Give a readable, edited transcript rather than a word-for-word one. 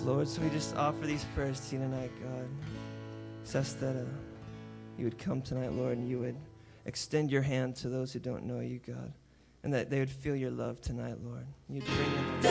Lord, so we just offer these prayers to you tonight, God. Just ask that you would come tonight, Lord, and you would extend your hand to those who don't know you, God, and that they would feel your love tonight, Lord. You'd bring them.